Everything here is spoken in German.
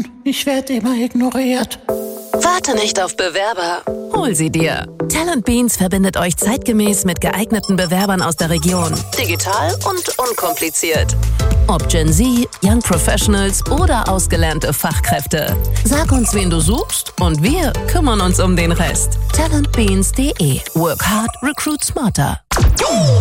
Ich werde immer ignoriert. Warte nicht auf Bewerber. Hol sie dir. Talent Beans verbindet euch zeitgemäß mit geeigneten Bewerbern aus der Region. Digital und unkompliziert. Ob Gen Z, Young Professionals oder ausgelernte Fachkräfte. Sag uns, wen du suchst und wir kümmern uns um den Rest. Talentbeans.de. Work hard, recruit smarter.